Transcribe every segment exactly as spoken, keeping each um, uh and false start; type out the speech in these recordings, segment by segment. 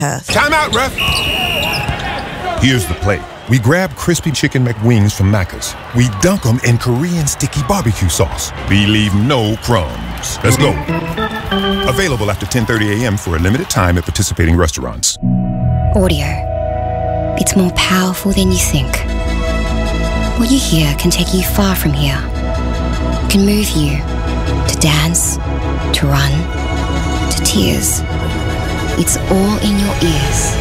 Perth. Time out, ref! Here's the play. We grab crispy chicken McWings from Macca's. We dunk them in Korean sticky barbecue sauce. We leave no crumbs. Let's go. Available after ten thirty a.m. for a limited time at participating restaurants. Audio. It's more powerful than you think. What you hear can take you far from here. It can move you to dance, to run, to tears. It's all in your ears.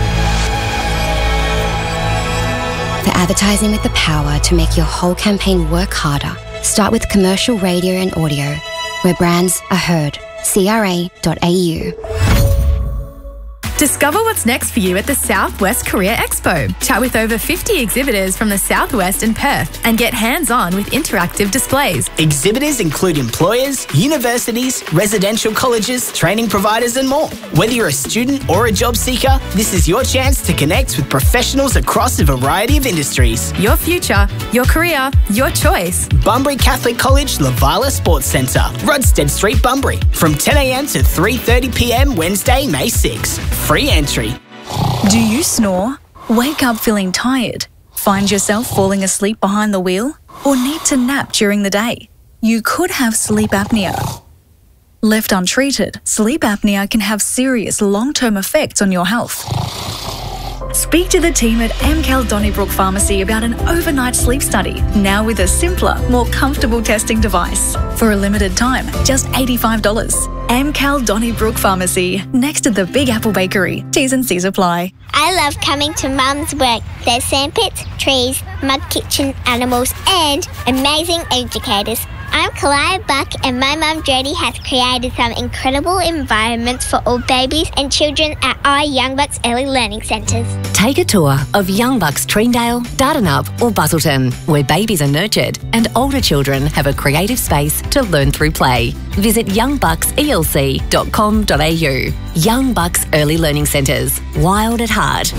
For advertising with the power to make your whole campaign work harder, start with commercial radio and audio, where brands are heard. C R A dot A U. Discover what's next for you at the Southwest Career Expo. Chat with over fifty exhibitors from the Southwest and Perth and get hands-on with interactive displays. Exhibitors include employers, universities, residential colleges, training providers and more. Whether you're a student or a job seeker, this is your chance to connect with professionals across a variety of industries. Your future, your career, your choice. Bunbury Catholic College Lavala Sports Centre, Rudstead Street, Bunbury. From ten a.m. to three thirty p.m. Wednesday, May sixth. Free entry. Do you snore? Wake up feeling tired? Find yourself falling asleep behind the wheel? Or need to nap during the day? You could have sleep apnea. Left untreated, sleep apnea can have serious long-term effects on your health. Speak to the team at Amcal Donnybrook Pharmacy about an overnight sleep study, now with a simpler, more comfortable testing device. For a limited time, just eighty-five dollars. Amcal Donnybrook Pharmacy, next to the Big Apple Bakery. T's and C's apply. I love coming to Mum's work. There's sandpits, trees, mud kitchen animals, and amazing educators. I'm Kalaya Buck, and my mum Jodie has created some incredible environments for all babies and children at our Young Bucks Early Learning Centres. Take a tour of Young Bucks Treendale, Dardanup or Busselton, where babies are nurtured and older children have a creative space to learn through play. Visit young bucks e l c dot com dot a u. Young Bucks Early Learning Centres, wild at heart.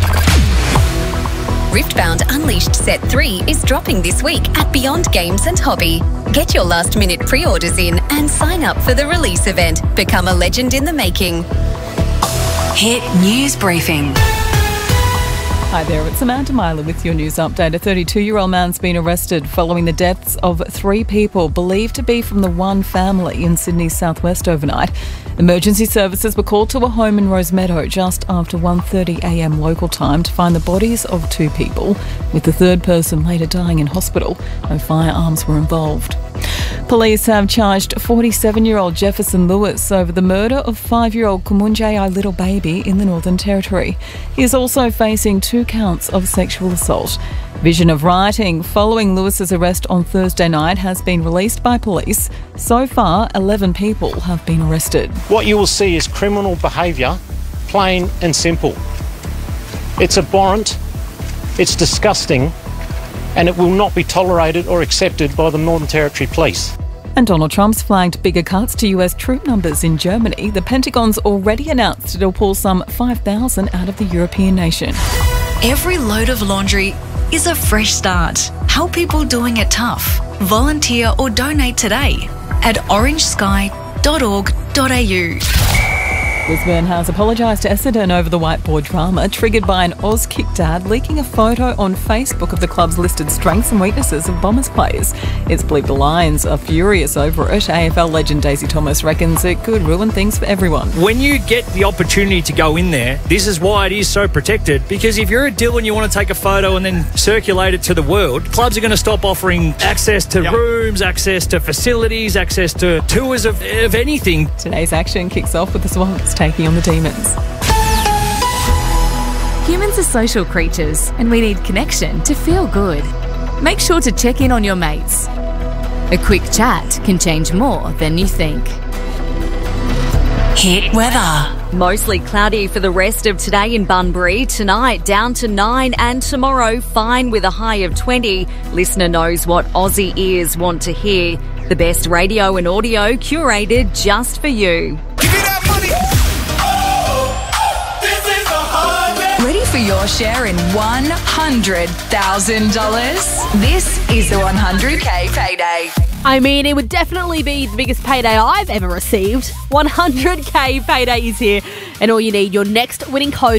Riftbound Unleashed Set three is dropping this week at Beyond Games and Hobby. Get your last minute pre-orders in and sign up for the release event. Become a legend in the making. Hit News Briefing. Hi there, it's Samantha Myler with your news update. A thirty-two-year-old man's been arrested following the deaths of three people believed to be from the one family in Sydney's southwest overnight. Emergency services were called to a home in Rosemeadow just after one thirty a m local time to find the bodies of two people, with the third person later dying in hospital. No firearms were involved. Police have charged forty-seven-year-old Jefferson Lewis over the murder of five-year-old Kumunjai Little Baby in the Northern Territory. He is also facing two counts of sexual assault. Vision of rioting following Lewis's arrest on Thursday night has been released by police. So far, eleven people have been arrested. What you will see is criminal behaviour, plain and simple. It's abhorrent, it's disgusting, and it will not be tolerated or accepted by the Northern Territory Police. And Donald Trump's flagged bigger cuts to U S troop numbers in Germany. The Pentagon's already announced it'll pull some five thousand out of the European nation. Every load of laundry is a fresh start. Help people doing it tough. Volunteer or donate today at orange sky dot org dot a u. Brisbane has apologised to Essendon over the whiteboard drama triggered by an Oz kick dad leaking a photo on Facebook of the club's listed strengths and weaknesses of Bombers players. It's believed the Lions are furious over it. A F L legend Daisy Thomas reckons it could ruin things for everyone. When you get the opportunity to go in there, this is why it is so protected, because if you're a deal and you want to take a photo and then circulate it to the world, clubs are going to stop offering access to yep. rooms, access to facilities, access to tours of, of anything. Today's action kicks off with the Swans taking on the Demons. Humans are social creatures and we need connection to feel good. Make sure to check in on your mates. A quick chat can change more than you think. Hit weather. Mostly cloudy for the rest of today in Bunbury. Tonight down to nine and tomorrow fine with a high of twenty. Listener knows what Aussie ears want to hear. The best radio and audio curated just for you. Give me that money! Ready for your share in one hundred thousand dollars? This is the one hundred K payday. I mean, it would definitely be the biggest payday I've ever received. one hundred K payday is here. And all you need, your next winning code